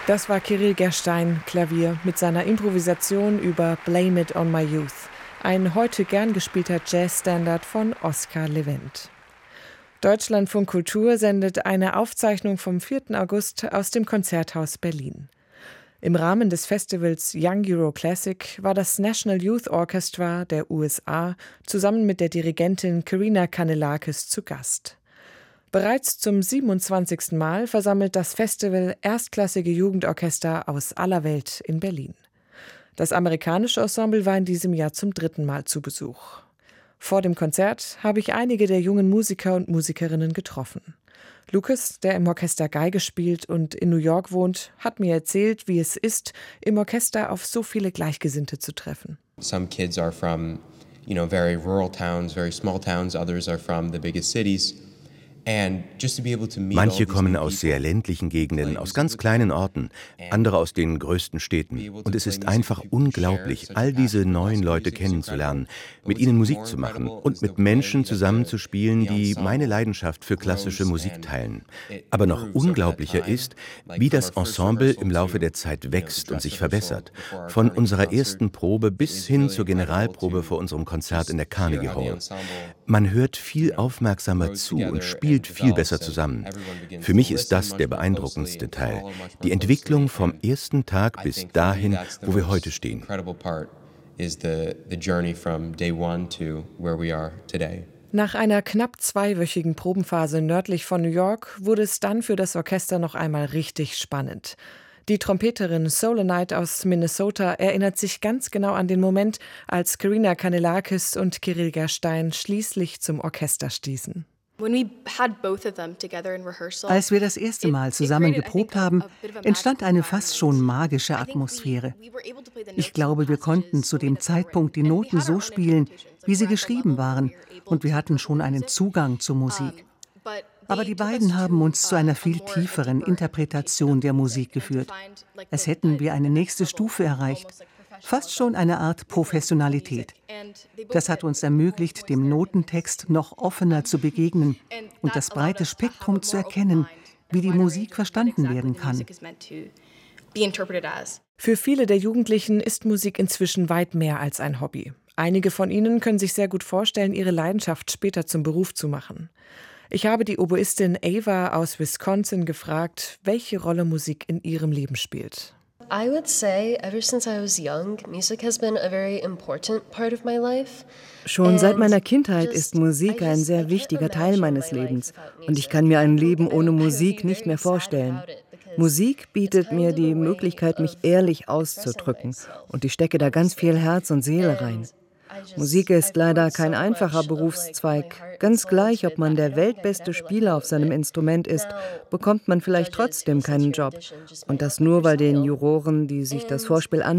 Das war Kirill Gerstein, Klavier, mit seiner Improvisation über Blame It on My Youth, ein heute gern gespielter Jazzstandard von Oskar Levent. Deutschlandfunk Kultur sendet eine Aufzeichnung vom 4. August aus dem Konzerthaus Berlin. Im Rahmen des Festivals Young Euro Classic war das National Youth Orchestra der USA zusammen mit der Dirigentin Karina Kanellakis zu Gast. Bereits zum 27. Mal versammelt das Festival erstklassige Jugendorchester aus aller Welt in Berlin. Das amerikanische Ensemble war in diesem Jahr zum 3. Mal zu Besuch. Vor dem Konzert habe ich einige der jungen Musiker und Musikerinnen getroffen. Lucas, der im Orchester Geige spielt und in New York wohnt, hat mir erzählt, wie es ist, im Orchester auf so viele Gleichgesinnte zu treffen. Some kids are from, very rural towns, very small towns. Others are from the biggest cities. Manche kommen aus sehr ländlichen Gegenden, aus ganz kleinen Orten, andere aus den größten Städten. Und es ist einfach unglaublich, all diese neuen Leute kennenzulernen, mit ihnen Musik zu machen und mit Menschen zusammenzuspielen, die meine Leidenschaft für klassische Musik teilen. Aber noch unglaublicher ist, wie das Ensemble im Laufe der Zeit wächst und sich verbessert. Von unserer ersten Probe bis hin zur Generalprobe vor unserem Konzert in der Carnegie Hall. Man hört viel aufmerksamer zu und spielt viel besser zusammen. Für mich ist das der beeindruckendste Teil. Die Entwicklung vom ersten Tag bis dahin, wo wir heute stehen. Nach einer knapp 2-wöchigen Probenphase nördlich von New York wurde es dann für das Orchester noch einmal richtig spannend. Die Trompeterin Solanite aus Minnesota erinnert sich ganz genau an den Moment, als Karina Kanellakis und Kirill Gerstein schließlich zum Orchester stießen. Als wir das erste Mal zusammen geprobt haben, entstand eine fast schon magische Atmosphäre. Ich glaube, wir konnten zu dem Zeitpunkt die Noten so spielen, wie sie geschrieben waren, und wir hatten schon einen Zugang zur Musik. Aber die beiden haben uns zu einer viel tieferen Interpretation der Musik geführt. Als hätten wir eine nächste Stufe erreicht. Fast schon eine Art Professionalität. Das hat uns ermöglicht, dem Notentext noch offener zu begegnen und das breite Spektrum zu erkennen, wie die Musik verstanden werden kann. Für viele der Jugendlichen ist Musik inzwischen weit mehr als ein Hobby. Einige von ihnen können sich sehr gut vorstellen, ihre Leidenschaft später zum Beruf zu machen. Ich habe die Oboistin Ava aus Wisconsin gefragt, welche Rolle Musik in ihrem Leben spielt. I would say, ever since I was young, music has been a very important part of my life. Schon seit meiner Kindheit ist Musik ein sehr wichtiger Teil meines Lebens. Und ich kann mir ein Leben ohne Musik nicht mehr vorstellen. Musik bietet mir die Möglichkeit, mich ehrlich auszudrücken. Und ich stecke da ganz viel Herz und Seele rein. Musik ist leider kein einfacher Berufszweig. Ganz gleich, ob man der weltbeste Spieler auf seinem Instrument ist, bekommt man vielleicht trotzdem keinen Job. Und das nur, weil den Juroren, die sich das Vorspiel anhören,